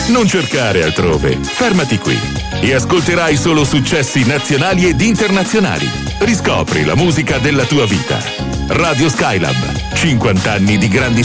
Non cercare altrove, fermati qui e ascolterai solo successi nazionali ed internazionali. Riscopri la musica della tua vita. Radio Skylab, 50 anni di grandi